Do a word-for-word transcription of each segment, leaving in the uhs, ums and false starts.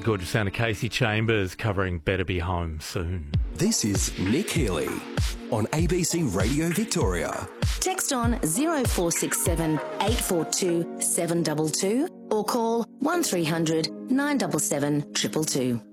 Gorgeous sound of Casey Chambers covering Better Be Home Soon. This is Nick Healy on A B C Radio Victoria. Text on zero four six seven eight four two seven two two or call one three hundred nine seven seven two two two.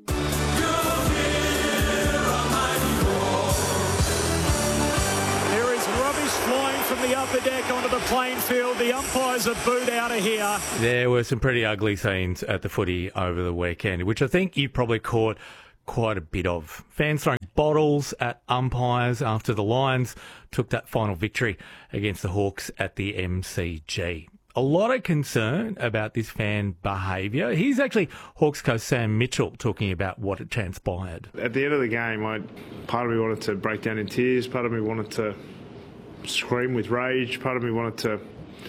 From the upper deck onto the playing field, the umpires are booed out of here. There were some pretty ugly scenes at the footy over the weekend, which I think you probably caught quite a bit of. Fans throwing bottles at umpires after the Lions took that final victory against the Hawks at the M C G. A lot of concern about this fan behaviour. Here's actually Hawks coach Sam Mitchell talking about what had transpired. At the end of the game, I, part of me wanted to break down in tears, part of me wanted to scream with rage, part of me wanted to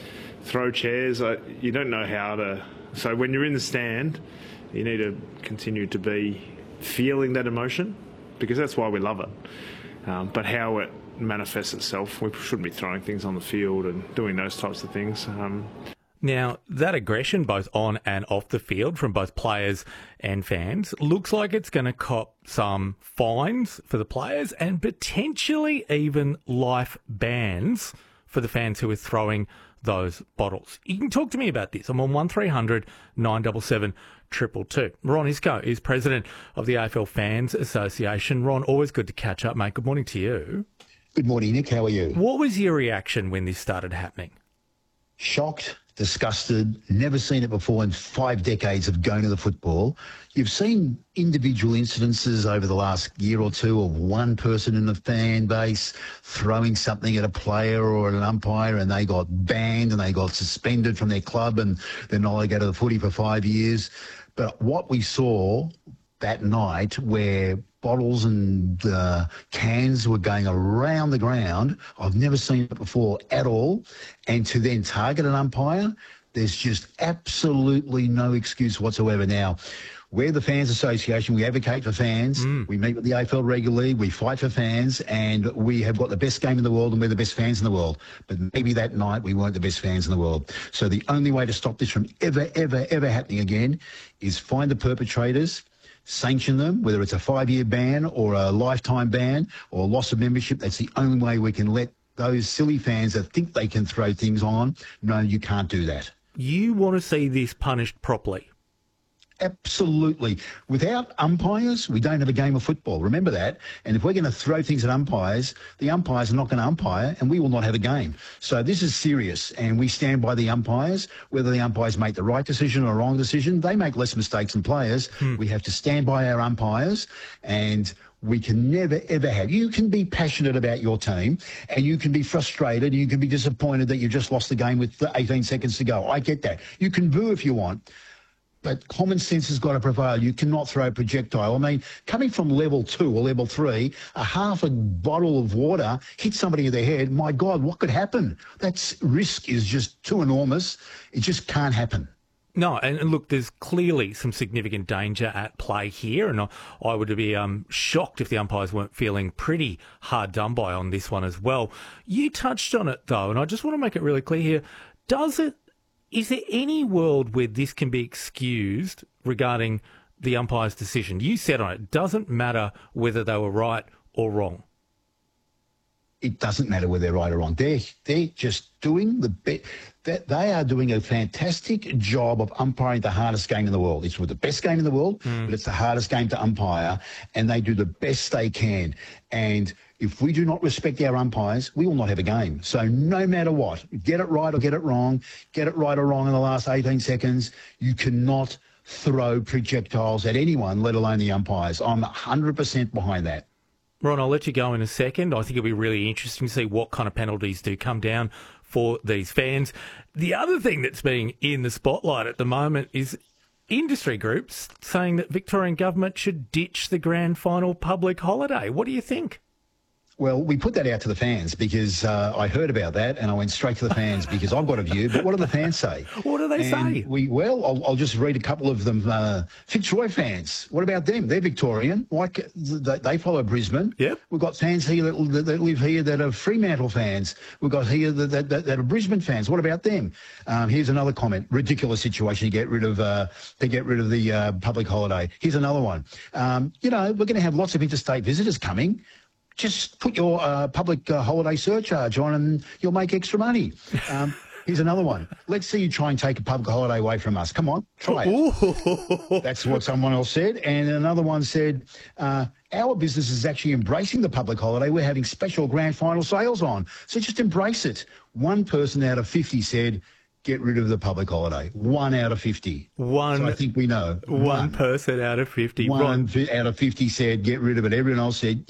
throw chairs. I, you don't know how to. So when you're in the stand, you need to continue to be feeling that emotion, because that's why we love it. Um, but how it manifests itself, we shouldn't be throwing things on the field and doing those types of things. Um, Now, that aggression, both on and off the field, from both players and fans, looks like it's going to cop some fines for the players and potentially even life bans for the fans who are throwing those bottles. You can talk to me about this. I'm on one three hundred nine seven seven two two two. Ron Isco is president of the A F L Fans Association. Ron, always good to catch up, mate. Good morning to you. Good morning, Nick. How are you? What was your reaction when this started happening? Shocked, disgusted, never seen it before in five decades of going to the football. You've seen individual incidences over the last year or two of one person in the fan base throwing something at a player or an umpire, and they got banned and they got suspended from their club and they're not allowed to go to the footy for five years. But what we saw that night, where bottles and uh, cans were going around the ground, I've never seen it before at all. And to then target an umpire, there's just absolutely no excuse whatsoever. Now, we're the Fans Association. We advocate for fans. Mm. We meet with the A F L regularly. We fight for fans. And we have got the best game in the world and we're the best fans in the world. But maybe that night we weren't the best fans in the world. So the only way to stop this from ever, ever, ever happening again is find the perpetrators, sanction them, whether it's a five-year ban or a lifetime ban or loss of membership. That's the only way we can let those silly fans that think they can throw things on, no, you can't do that. You want to see this punished properly? Absolutely. Without umpires, we don't have a game of football. Remember that. And if we're going to throw things at umpires, the umpires are not going to umpire and we will not have a game. So this is serious, and we stand by the umpires. Whether the umpires make the right decision or wrong decision, they make less mistakes than players. Hmm. We have to stand by our umpires, and we can never, ever have. You can be passionate about your team and you can be frustrated. You can be disappointed that you just lost the game with eighteen seconds to go. I get that. You can boo if you want. But common sense has got to prevail. You cannot throw a projectile. I mean, coming from level two or level three, a half a bottle of water hits somebody in the head. My God, what could happen? That risk is just too enormous. It just can't happen. No, and look, there's clearly some significant danger at play here, and I, I would be um, shocked if the umpires weren't feeling pretty hard done by on this one as well. You touched on it, though, and I just want to make it really clear here. Does it Is there any world where this can be excused regarding the umpire's decision? You said on it, it doesn't matter whether they were right or wrong. It doesn't matter whether they're right or wrong. They're, they're just doing the best. That they are doing a fantastic job of umpiring the hardest game in the world. It's the best game in the world, mm. but it's the hardest game to umpire, and they do the best they can. And if we do not respect our umpires, we will not have a game. So no matter what, get it right or get it wrong, get it right or wrong in the last eighteen seconds, you cannot throw projectiles at anyone, let alone the umpires. I'm one hundred percent behind that. Ron, I'll let you go in a second. I think it'll be really interesting to see what kind of penalties do come down for these fans. The other thing that's being in the spotlight at the moment is industry groups saying that Victorian government should ditch the grand final public holiday. What do you think? Well, we put that out to the fans because uh, I heard about that and I went straight to the fans because I've got a view. But what do the fans say? What do they And say? We well, I'll, I'll just read a couple of them. Uh, Fitzroy fans. What about them? They're Victorian. Like they, they follow Brisbane. Yep. We've got fans here that, that, that live here that are Fremantle fans. We've got here that, that, that, that are Brisbane fans. What about them? Um, here's another comment. Ridiculous situation to get rid of uh, to get rid of the uh, public holiday. Here's another one. Um, you know, we're going to have lots of interstate visitors coming. Just put your uh, public uh, holiday surcharge on and you'll make extra money. Um, here's another one. Let's see you try and take a public holiday away from us. Come on, try it. That's what someone else said. And another one said, uh, our business is actually embracing the public holiday. We're having special grand final sales on. So just embrace it. One person out of fifty said, get rid of the public holiday. One out of fifty. One. So I think we know. One, one person out of fifty. One out of fifty said, get rid of it. Everyone else said,